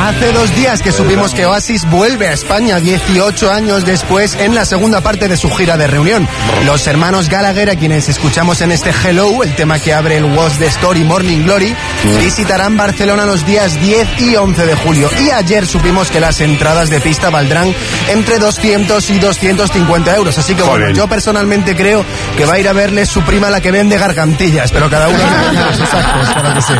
Hace 2 días que supimos que Oasis vuelve a España 18 años después en la segunda parte de su gira de reunión. Los hermanos Gallagher, a quienes escuchamos en este Hello, el tema que abre el What's the Story Morning Glory, visitarán Barcelona los días 10 y 11 de julio. Y ayer supimos que las entradas de pista valdrán entre 200 y 250 euros. Así que bueno, yo personalmente creo que va a ir a verle su prima, la que vende gargantillas, pero cada uno tiene los exactos, para que sí.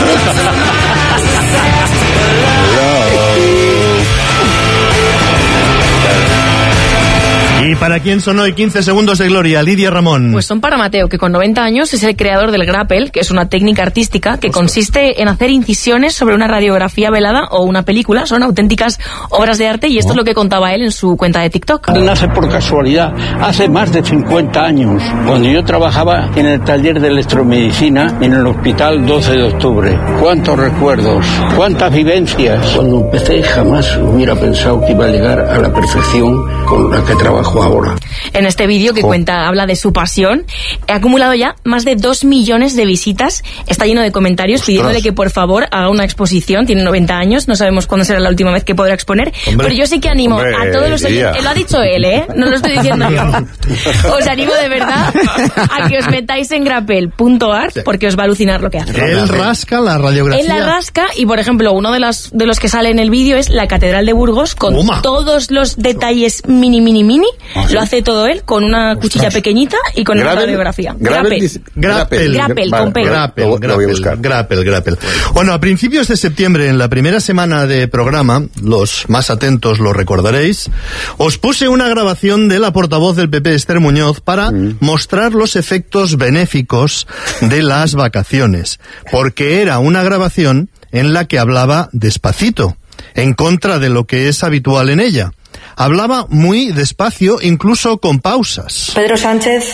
¿Y para quién son hoy 15 segundos de gloria, Lidia Ramón? Pues son para Mateo, que con 90 años es el creador del grapple, que es una técnica artística que consiste en hacer incisiones sobre una radiografía velada o una película. Son auténticas obras de arte y esto es lo que contaba él en su cuenta de TikTok. Nace por casualidad, hace más de 50 años, cuando yo trabajaba en el taller de electromedicina en el hospital 12 de octubre. ¿Cuántos recuerdos? ¿Cuántas vivencias? Cuando empecé jamás hubiera pensado que iba a llegar a la perfección con la que trabajo ahora. En este vídeo que habla de su pasión, ha acumulado ya más de 2 millones de visitas, está lleno de comentarios pidiéndole que por favor haga una exposición. Tiene 90 años, no sabemos cuándo será la última vez que podrá exponer, pero yo sí que animo a todos los oyentes, lo ha dicho él, no lo estoy diciendo yo, os animo de verdad a que os metáis en grapple.art porque os va a alucinar lo que hace. Él rasca la radiografía. Él la rasca y, por ejemplo, uno de los que sale en el vídeo es la Catedral de Burgos con todos los detalles mini. Lo hace todo él con una cuchilla pequeñita y con una radiografía. Grapple, con P. Grapple. Bueno, a principios de septiembre, en la primera semana de programa, los más atentos lo recordaréis, os puse una grabación de la portavoz del PP, Esther Muñoz, para mostrar los efectos benéficos de las vacaciones, porque era una grabación en la que hablaba despacito, en contra de lo que es habitual en ella. Hablaba muy despacio, incluso con pausas. Pedro Sánchez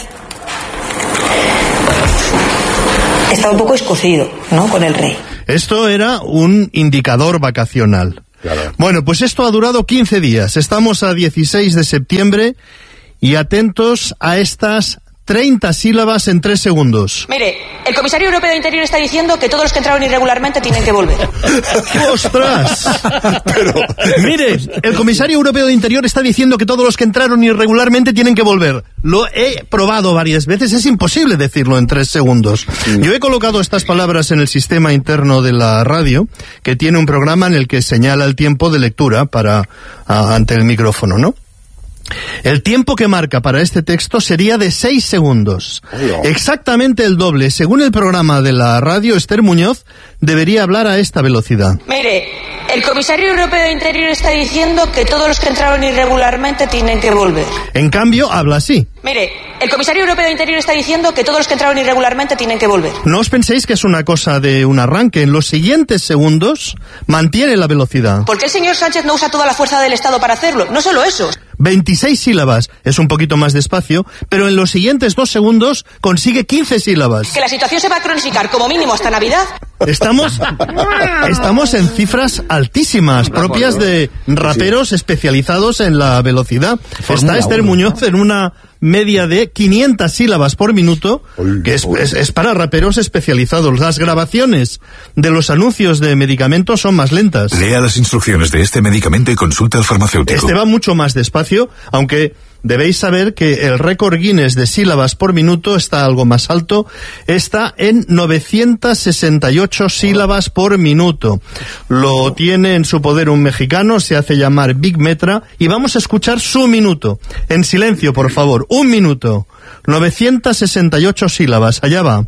está un poco escocido, ¿no?, con el rey. Esto era un indicador vacacional. Claro. Bueno, pues esto ha durado 15 días. Estamos a 16 de septiembre y atentos a estas 30 sílabas en 3 segundos. Mire, el comisario europeo de Interior está diciendo que todos los que entraron irregularmente tienen que volver. ¡Ostras! Pero, mire, el comisario europeo de Interior está diciendo que todos los que entraron irregularmente tienen que volver. Lo he probado varias veces, es imposible decirlo en 3 segundos. Yo he colocado estas palabras en el sistema interno de la radio, que tiene un programa en el que señala el tiempo de lectura ante el micrófono, ¿no? El tiempo que marca para este texto sería de 6 segundos. Exactamente el doble. Según el programa de la radio, Esther Muñoz debería hablar a esta velocidad. Mire, el comisario europeo de Interior está diciendo que todos los que entraron irregularmente tienen que volver. En cambio, habla así. Mire, el comisario europeo de Interior está diciendo que todos los que entraron irregularmente tienen que volver. No os penséis que es una cosa de un arranque. En los siguientes segundos mantiene la velocidad. ¿Por qué el señor Sánchez no usa toda la fuerza del Estado para hacerlo? No solo eso. 26 sílabas, es un poquito más despacio, pero en los siguientes 2 segundos consigue 15 sílabas. Que la situación se va a cronificar como mínimo hasta Navidad. Estamos en cifras altísimas, propias de raperos especializados en la velocidad. Está Esther Muñoz en una media de 500 sílabas por minuto, que es para raperos especializados. Las grabaciones de los anuncios de medicamentos son más lentas. Lea las instrucciones de este medicamento y consulta al farmacéutico. Este va mucho más despacio, aunque debéis saber que el récord Guinness de sílabas por minuto está algo más alto, está en 968 sílabas por minuto. Lo tiene en su poder un mexicano, se hace llamar Big Metra, y vamos a escuchar su minuto. En silencio, por favor. 1 minuto. 968 sílabas. Allá va.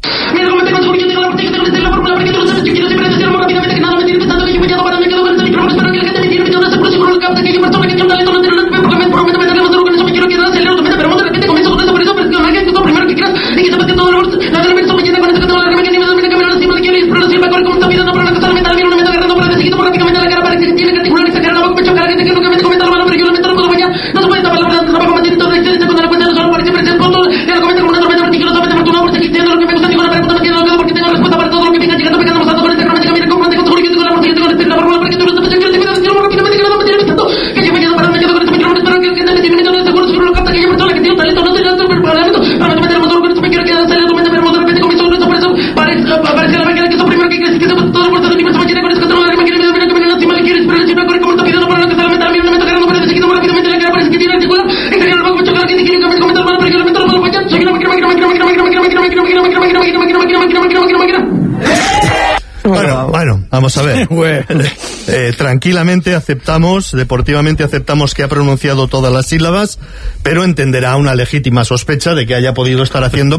Vamos a ver. Tranquilamente deportivamente aceptamos que ha pronunciado todas las sílabas, pero entenderá una legítima sospecha de que haya podido estar haciendo...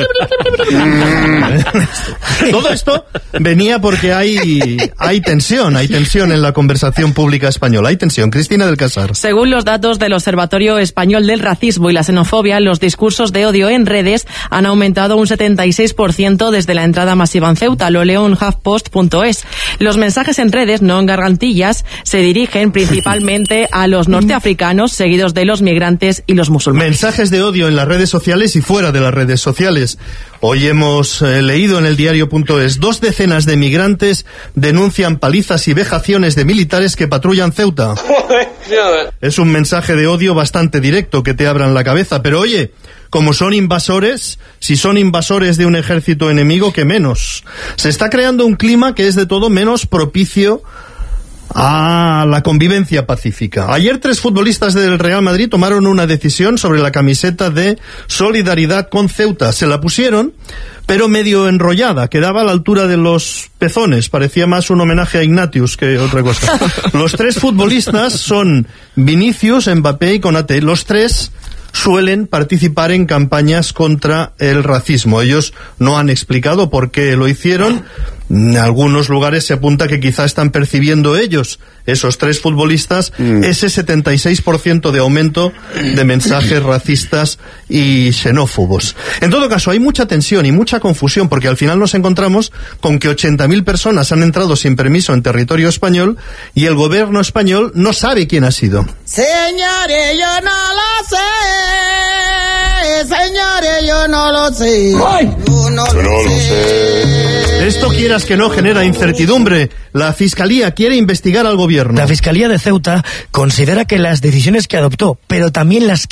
Todo esto venía porque hay tensión en la conversación pública española. Hay tensión. Cristina del Casar. Según los datos del Observatorio Español del Racismo y la Xenofobia, los discursos de odio en redes han aumentado un 76% desde la entrada masiva en Ceuta. Lo leo en HuffPost.es. Los mensajes en redes, no en gargantillas, se dirigen principalmente a los norteafricanos, seguidos de los migrantes y los musulmanes. Mensajes de odio en las redes sociales y fuera de las redes sociales. Hoy hemos leído en el diario.es: 2 decenas de migrantes denuncian palizas y vejaciones de militares que patrullan Ceuta. Es un mensaje de odio bastante directo, que te abran la cabeza, pero oye, como son invasores, si son invasores de un ejército enemigo, ¿qué menos? Se está creando un clima que es de todo menos propicio a la convivencia pacífica. Ayer 3 futbolistas del Real Madrid tomaron una decisión sobre la camiseta de solidaridad con Ceuta. Se la pusieron, pero medio enrollada, quedaba a la altura de los pezones, parecía más un homenaje a Ignatius que otra cosa. Los 3 futbolistas son Vinicius, Mbappé y Konaté. Los 3 suelen participar en campañas contra el racismo. Ellos no han explicado por qué lo hicieron. En algunos lugares se apunta que quizá están percibiendo ellos, esos 3 futbolistas, ese 76% de aumento de mensajes racistas y xenófobos. En todo caso, hay mucha tensión y mucha confusión, porque al final nos encontramos con que 80.000 personas han entrado sin permiso en territorio español y el gobierno español no sabe quién ha sido. Señores, yo no lo sé. Señores, yo no lo sé. Yo no lo sé. Esto, quieras que no, genera incertidumbre. La Fiscalía quiere investigar al gobierno. La Fiscalía de Ceuta considera que las decisiones que adoptó, pero también las